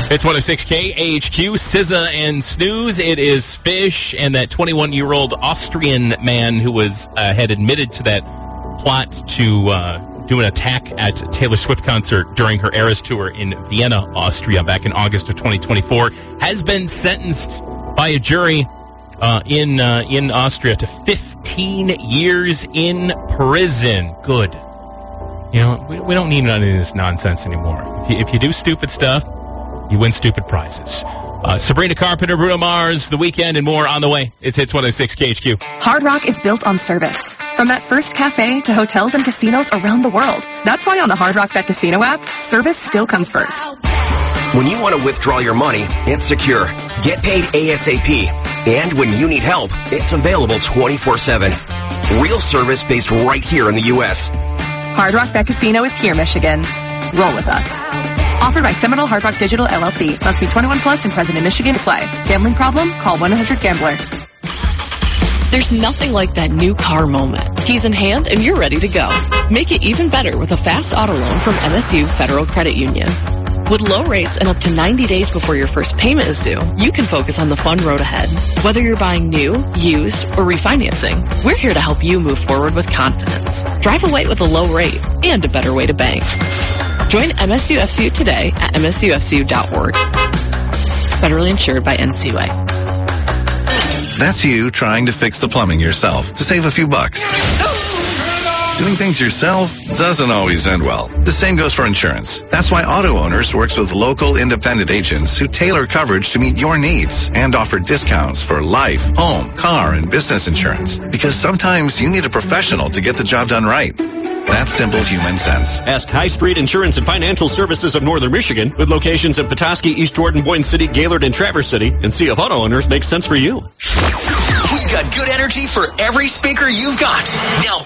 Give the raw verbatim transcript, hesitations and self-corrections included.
It's one oh six K A H Q, S Z A and Snooze. It is Fish and that twenty-one-year-old Austrian man who was uh, had admitted to that plot to uh, do an attack at Taylor Swift concert during her Eras tour in Vienna, Austria, back in August of twenty twenty-four, has been sentenced by a jury uh, in uh, in Austria to fifteen years in prison. Good. You know, we, we don't need none of this nonsense anymore. If you, if you do stupid stuff, you win stupid prizes. Uh, Sabrina Carpenter, Bruno Mars, The Weeknd, and more on the way. It's Hits one oh six K H Q. Hard Rock is built on service. From that first cafe to hotels and casinos around the world. That's why on the Hard Rock Bet Casino app, service still comes first. When you want to withdraw your money, it's secure. Get paid ASAP. And when you need help, it's available twenty-four seven. Real service based right here in the U S. Hard Rock Bet Casino is here, Michigan. Roll with us. Offered by Seminole Hard Rock Digital, L L C. Must be twenty-one plus and present in Michigan to play. Gambling problem? Call one eight hundred gambler. There's nothing like that new car moment. Keys in hand and you're ready to go. Make it even better with a fast auto loan from M S U Federal Credit Union. With low rates and up to ninety days before your first payment is due, you can focus on the fun road ahead. Whether you're buying new, used, or refinancing, we're here to help you move forward with confidence. Drive away with a low rate and a better way to bank. Join M S U F C U today at M S U F C U dot org. Federally insured by N C U A. That's you trying to fix the plumbing yourself to save a few bucks. Doing things yourself doesn't always end well. The same goes for insurance. That's why Auto Owners works with local independent agents who tailor coverage to meet your needs and offer discounts for life, home, car, and business insurance. Because sometimes you need a professional to get the job done right. That's simple human sense. Ask High Street Insurance and Financial Services of Northern Michigan with locations in Petoskey, East Jordan, Boyne City, Gaylord, and Traverse City, and see if Auto Owners makes sense for you. We got good energy for every speaker you've got. Now